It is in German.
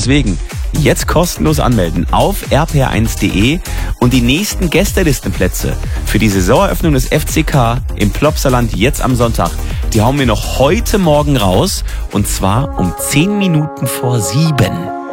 Deswegen jetzt kostenlos anmelden auf rpr1.de und die nächsten Gästelistenplätze für die Saisoneröffnung des FCK im Plopsaland jetzt am Sonntag, die hauen wir noch heute Morgen raus und zwar um 10 Minuten vor 7.